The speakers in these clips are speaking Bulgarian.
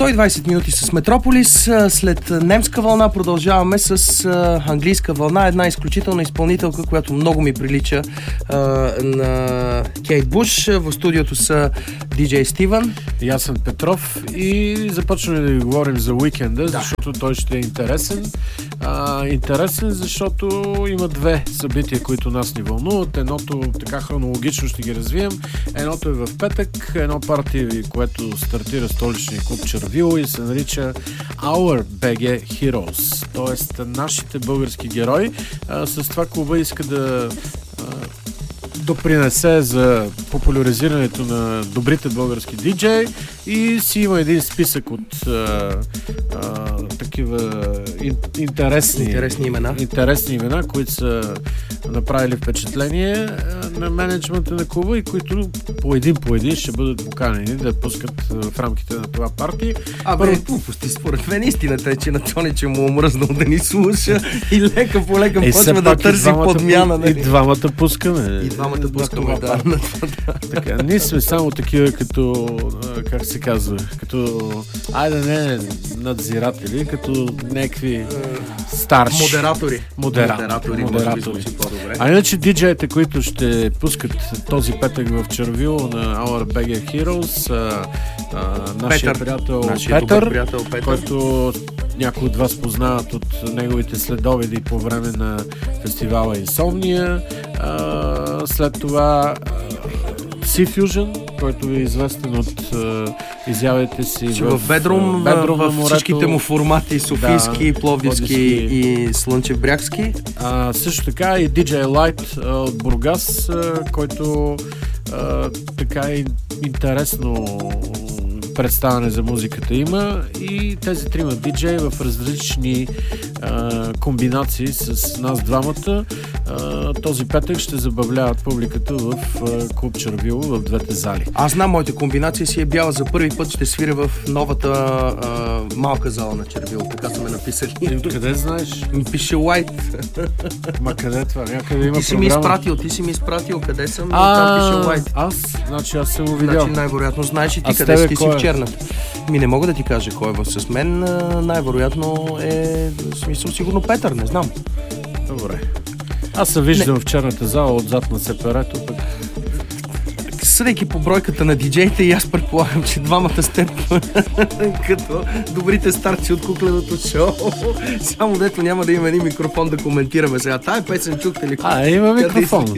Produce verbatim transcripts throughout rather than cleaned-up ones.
сто и двайсет минути с Метрополис. След немска вълна продължаваме с английска вълна. Една изключителна изпълнителка, която много ми прилича а, на Кейт Буш. В студиото са диджей Стивън и Ясен Петров и започваме да ви говорим за уикенда, да. Защото той ще е интересен. А, интересен, защото има две събития, които нас ни вълнуват. Едното, така хронологично ще ги развием. Едното е в петък, едно парти, което стартира столичния клуб Червило и се нарича Our би джи Heroes, т.е. нашите български герои. А, с това клуба иска да а, допринесе за популяризирането на добрите български диджеи и си има един списък от а, а, такива ин, интересни, интересни имена. интересни имена, които са направили впечатление на менеджмента на клуба и които по един по един ще бъдат поканени да пускат в рамките на това парти. Абе, Първо... глупости, според мен истината е, че на Тони, че му омръзнал да ни слуша и лека по лека е, почва да търси подмяна. Нали? И двамата пускаме. И двамата пускаме, да. Така, ние сме само такива като, как се казва, като, айде не надзиратели, като някакви старши. Модератори. Модератори. Модератори. Модератори. А иначе диджеите, които ще пускат този петък в Червило на Our би джи Heroes, а, а, нашия Петър, приятел нашия Петър, приятел Петър, който някои от вас познават от неговите следобеди по време на фестивала Инсомния. А, след това C-Fusion, който ви е известен от uh, изявите си в, в Бедрум, Бедрум в, в всичките му формати, софийски, да, пловдивски, пловдивски и слънчевбрягски. А, също така и диджей Light а, от Бургас, а, който а, така е интересно представяне за музиката има и тези трима диджеи в различни а, комбинации с нас двамата а, този петък ще забавляват публиката в а, клуб Червило в двете зали. Аз знам моите комбинации, си е бяла, за първи път ще свиря в новата а, малка зала на Червило, така са ме написали. И къде знаеш? Ми пише White. Ма къде това? Някъде има ти си програма? Ми изпратил, ти си ми изпратил къде съм а, и там пише White. Аз? Значи аз съм го видял. Значи най-вероятно знаеш и ти а къде си, ти си е? в черната. Ми не мога да ти кажа кой е с мен, най-вероятно е, в смисъл, сигурно Петър, не знам. Добре. Аз се виждам не. в черната зала отзад на сепарето, пък... Съдейки по бройката на диджеите, и аз предполагам, че двамата с теб като добрите старци от кукленото шоу. Само дето няма да има един микрофон да коментираме сега. Тая песен чухте ли? А, има микрофон.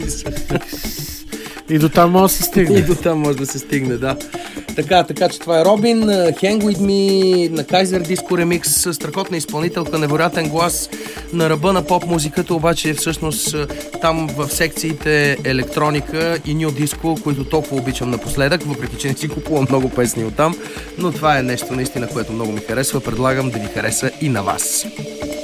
И до там може да се стигне. И до там може да се стигне, да. Така, така че това е Робин, Hang With Me, на Kaiser Disco Remix, страхотна изпълнителка, невероятен глас, на ръба на поп-музиката, обаче всъщност там в секциите електроника и ню диско, които толкова обичам напоследък, въпреки че не си купувам много песни оттам, но това е нещо наистина, което много ми харесва, предлагам да ви хареса и на вас.